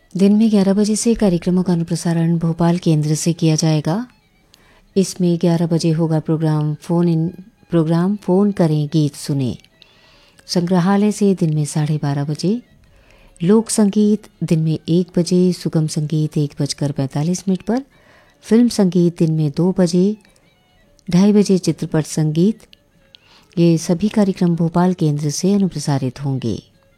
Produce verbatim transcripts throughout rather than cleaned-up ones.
दिन में ग्यारह बजे से कार्यक्रमों का अनुप्रसारण भोपाल केंद्र से किया जाएगा। इसमें ग्यारह बजे होगा प्रोग्राम फ़ोन इन प्रोग्राम फ़ोन करें गीत सुने। संग्रहालय से दिन में साढ़े बारह बजे, लोक संगीत दिन में एक बजे, सुगम संगीत एक बजकर पैंतालीस मिनट पर, फिल्म संगीत दिन में दो बजे, ढाई बजे चित्रपट संगीत। ये सभी कार्यक्रम भोपाल केंद्र से अनुप्रसारित होंगे।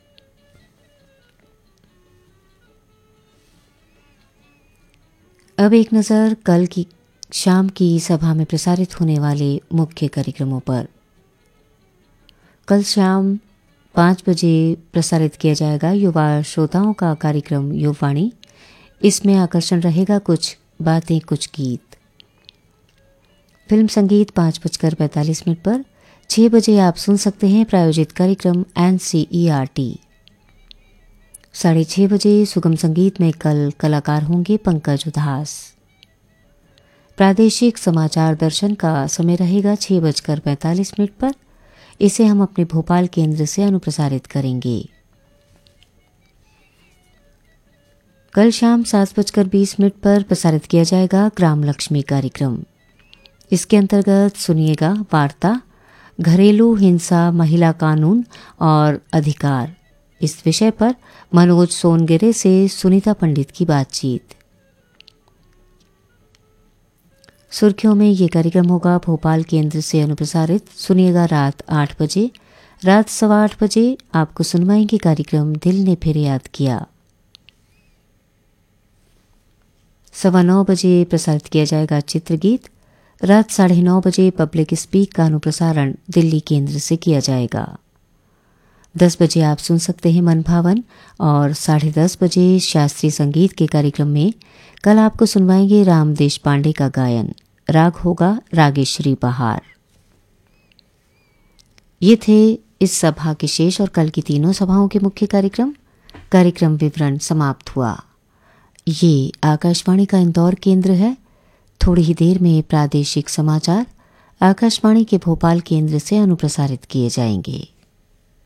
अब एक नज़र कल की शाम की सभा में प्रसारित होने वाले मुख्य कार्यक्रमों पर। कल शाम पाँच बजे प्रसारित किया जाएगा युवा श्रोताओं का कार्यक्रम युववाणी। इसमें आकर्षण रहेगा कुछ बातें कुछ गीत। फिल्म संगीत पाँच बजकर पैंतालीस मिनट पर। छः बजे आप सुन सकते हैं प्रायोजित कार्यक्रम N C E R T. साढ़े छः बजे सुगम संगीत में कल कलाकार होंगे पंकज उधास। प्रादेशिक समाचार दर्शन का समय रहेगा छः बजकर पैंतालीस मिनट पर। इसे हम अपने भोपाल केंद्र से अनुप्रसारित करेंगे। कल शाम सात बजकर बीस मिनट पर प्रसारित किया जाएगा ग्राम लक्ष्मी कार्यक्रम। इसके अंतर्गत सुनिएगा वार्ता घरेलू हिंसा, महिला कानून और अधिकार। इस विषय पर मनोज सोनगिरे से सुनीता पंडित की बातचीत। सुर्खियों में ये कार्यक्रम होगा भोपाल केंद्र से अनुप्रसारित। सुनिएगा रात आठ बजे। रात सवा आठ बजे आपको सुनवाएंगे कार्यक्रम दिल ने फिर याद किया। सवा नौ बजे प्रसारित किया जाएगा चित्रगीत। रात साढ़े नौ बजे पब्लिक स्पीक का अनुप्रसारण दिल्ली केंद्र से किया जाएगा। दस बजे आप सुन सकते हैं मन भावन और साढ़े दस बजे शास्त्रीय संगीत के कार्यक्रम में कल आपको सुनवाएंगे राम देशपांडे का गायन। राग होगा रागेश्वरी बहार। ये थे इस सभा के शेष और कल की तीनों सभाओं के मुख्य कार्यक्रम। कार्यक्रम विवरण समाप्त हुआ। ये आकाशवाणी का इंदौर केंद्र है। थोड़ी ही देर में प्रादेशिक समाचार आकाशवाणी के भोपाल केंद्र से अनुप्रसारित किए जाएंगे।